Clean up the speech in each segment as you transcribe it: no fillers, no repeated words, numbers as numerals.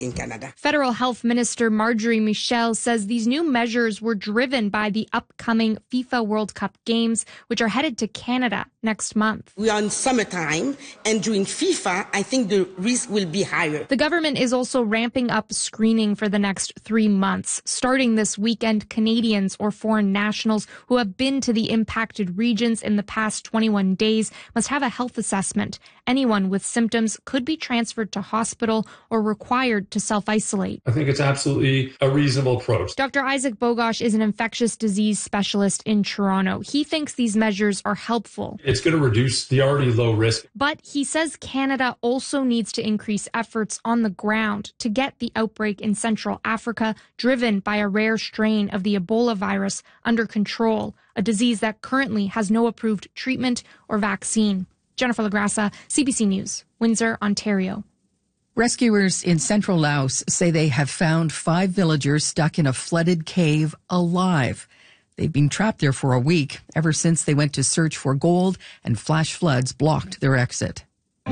in Canada. Federal Health Minister Marjorie Michel says these new measures were driven by the upcoming FIFA World Cup games, which are headed to Canada next month. We are in summertime, and during FIFA, I think the risk will be higher. The government is also ramping up screening for the next 3 months. Starting this weekend, Canadians or foreign nationals who have been to the impacted regions in the past 21 days must have a health assessment. Anyone with symptoms could be transferred to hospital or required to self-isolate. I think it's absolutely a reasonable approach. Dr. Isaac Bogosh is an infectious disease specialist in Toronto. He thinks these measures are helpful. It's going to reduce the already low risk. But he says Canada also needs to increase efforts on the ground to get the outbreak in Central Africa, driven by a rare strain of the Ebola virus, under control, a disease that currently has no approved treatment or vaccine. Jennifer Lagrassa, CBC News, Windsor, Ontario. Rescuers in central Laos say they have found 5 villagers stuck in a flooded cave alive. They've been trapped there for a week, ever since they went to search for gold and flash floods blocked their exit.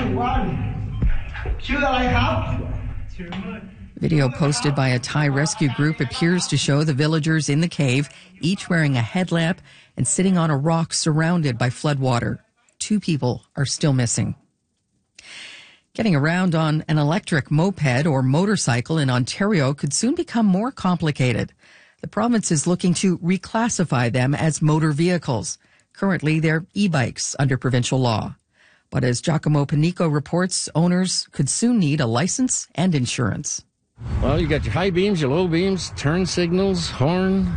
Video posted by a Thai rescue group appears to show the villagers in the cave, each wearing a headlamp and sitting on a rock surrounded by floodwater. 2 people are still missing. Getting around on an electric moped or motorcycle in Ontario could soon become more complicated. The province is looking to reclassify them as motor vehicles. Currently, they're e-bikes under provincial law. But as Giacomo Panico reports, owners could soon need a license and insurance. Well, you got your high beams, your low beams, turn signals, horn.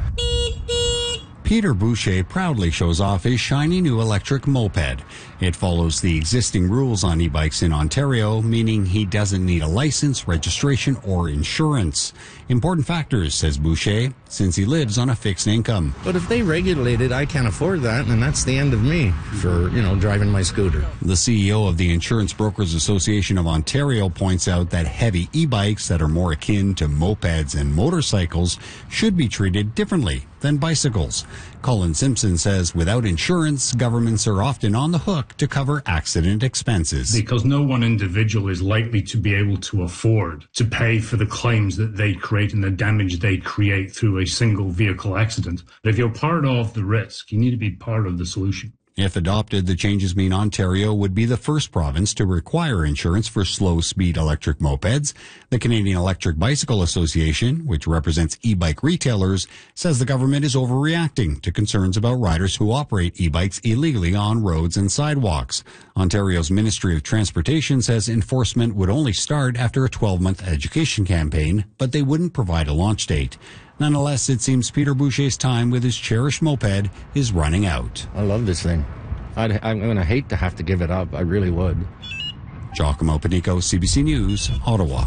Peter Boucher proudly shows off his shiny new electric moped. It follows the existing rules on e-bikes in Ontario, meaning he doesn't need a license, registration, or insurance. Important factors, says Boucher, since he lives on a fixed income. But if they regulate it, I can't afford that, and that's the end of me for, driving my scooter. The CEO of the Insurance Brokers Association of Ontario points out that heavy e-bikes that are more akin to mopeds and motorcycles should be treated differently than bicycles. Colin Simpson says without insurance, governments are often on the hook to cover accident expenses. Because no one individual is likely to be able to afford to pay for the claims that they create and the damage they create through a single vehicle accident. But if you're part of the risk, you need to be part of the solution. If adopted, the changes mean Ontario would be the first province to require insurance for slow-speed electric mopeds. The Canadian Electric Bicycle Association, which represents e-bike retailers, says the government is overreacting to concerns about riders who operate e-bikes illegally on roads and sidewalks. Ontario's Ministry of Transportation says enforcement would only start after a 12-month education campaign, but they wouldn't provide a launch date. Nonetheless, it seems Peter Boucher's time with his cherished moped is running out. I love this thing. I'm going to hate to have to give it up. I really would. Giacomo Panico, CBC News, Ottawa.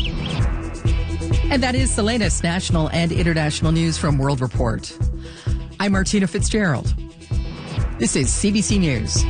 And that is the latest national and international news from World Report. I'm Martina Fitzgerald. This is CBC News.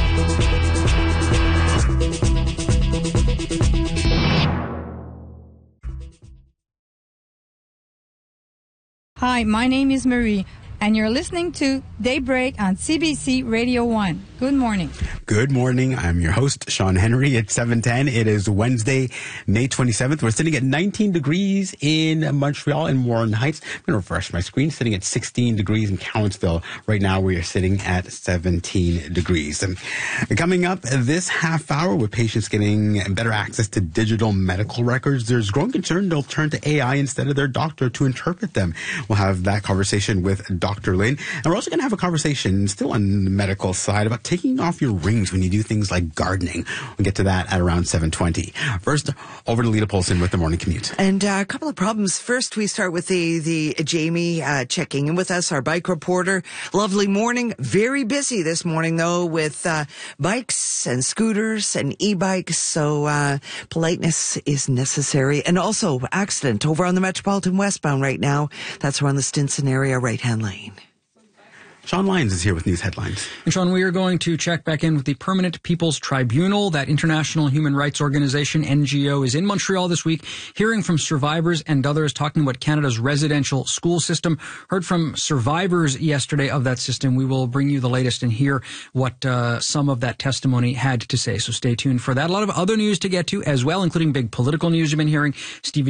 Hi, my name is Marie, and you're listening to Daybreak on CBC Radio 1. Good morning. Good morning. I'm your host, Sean Henry. It's 7:10. It is Wednesday, May 27th. We're sitting at 19 degrees in Montreal in Warren Heights. I'm going to refresh my screen. Sitting at 16 degrees in Cowansville. Right now, we are sitting at 17 degrees. And coming up this half hour, with patients getting better access to digital medical records, there's growing concern they'll turn to AI instead of their doctor to interpret them. We'll have that conversation with Dr. Lynn. And we're also going to have a conversation, still on the medical side, about taking off your rings when you do things like gardening. We'll get to that at around 7:20. First, over to Lita Polson with the Morning Commute. And a couple of problems. First, we start with the Jamie checking in with us, our bike reporter. Lovely morning. Very busy this morning, though, with bikes and scooters and e-bikes. So politeness is necessary. And also, accident over on the Metropolitan westbound right now. That's around the Stinson area, right-hand lane. Sean Lyons is here with news headlines. And Sean, we are going to check back in with the Permanent People's Tribunal. That international human rights organization, NGO, is in Montreal this week, hearing from survivors and others, talking about Canada's residential school system. Heard from survivors yesterday of that system. We will bring you the latest and hear what some of that testimony had to say. So stay tuned for that. A lot of other news to get to as well, including big political news you've been hearing. Stevie